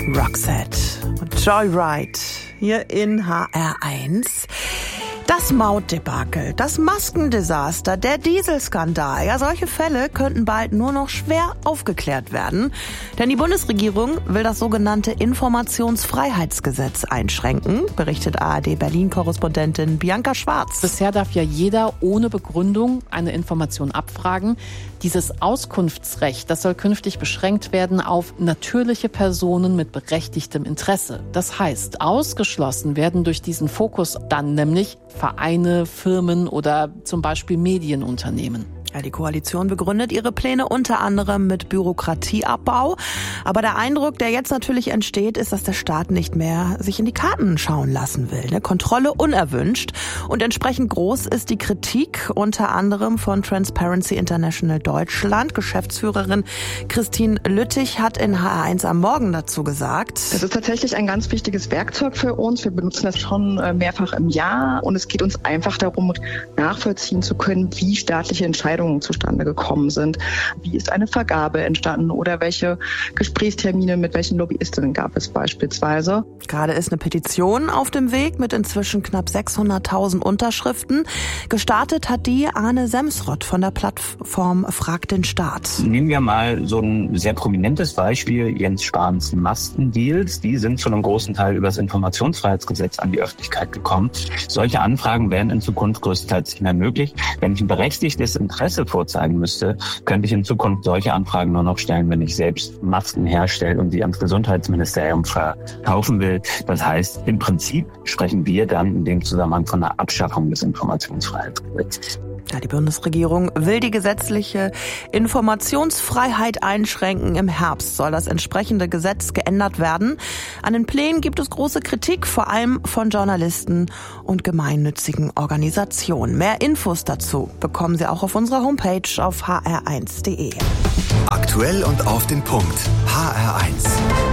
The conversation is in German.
Roxette und Joyride hier in HR1. Das Mautdebakel, das Maskendesaster, der Dieselskandal. Ja, solche Fälle könnten bald nur noch schwer aufgeklärt werden. Denn die Bundesregierung will das sogenannte Informationsfreiheitsgesetz einschränken, berichtet ARD-Berlin-Korrespondentin Bianca Schwarz. Bisher darf ja jeder ohne Begründung eine Information abfragen. Dieses Auskunftsrecht, das soll künftig beschränkt werden auf natürliche Personen mit berechtigtem Interesse. Das heißt, ausgeschlossen werden durch diesen Fokus dann nämlich Vereine, Firmen oder zum Beispiel Medienunternehmen. Ja, die Koalition begründet ihre Pläne unter anderem mit Bürokratieabbau. Aber der Eindruck, der jetzt natürlich entsteht, ist, dass der Staat nicht mehr sich in die Karten schauen lassen will. Kontrolle unerwünscht. Und entsprechend groß ist die Kritik unter anderem von Transparency International Deutschland. Geschäftsführerin Christine Lüttich hat in HR1 am Morgen dazu gesagt: Es ist tatsächlich ein ganz wichtiges Werkzeug für uns. Wir benutzen das schon mehrfach im Jahr. Und es geht uns einfach darum, nachvollziehen zu können, wie staatliche Entscheidungen zustande gekommen sind. Wie ist eine Vergabe entstanden oder welche Gesprächstermine mit welchen Lobbyistinnen gab es beispielsweise? Gerade ist eine Petition auf dem Weg mit inzwischen knapp 600.000 Unterschriften. Gestartet hat die Arne Semsrott von der Plattform Frag den Staat. Nehmen wir mal so ein sehr prominentes Beispiel, Jens Spahns Maskendeals. Die sind zu einem großen Teil über das Informationsfreiheitsgesetz an die Öffentlichkeit gekommen. Solche Anfragen wären in Zukunft größtenteils nicht mehr möglich. Wenn ich ein berechtigtes Interesse vorzeigen müsste, könnte ich in Zukunft solche Anfragen nur noch stellen, wenn ich selbst Masken herstelle und sie ans Gesundheitsministerium verkaufen will. Das heißt, im Prinzip sprechen wir dann in dem Zusammenhang von einer Abschaffung des Informationsfreiheitsgesetzes. Ja, die Bundesregierung will die gesetzliche Informationsfreiheit einschränken. Im Herbst soll das entsprechende Gesetz geändert werden. An den Plänen gibt es große Kritik, vor allem von Journalisten und gemeinnützigen Organisationen. Mehr Infos dazu bekommen Sie auch auf unserer Homepage auf hr1.de. Aktuell und auf den Punkt. HR1.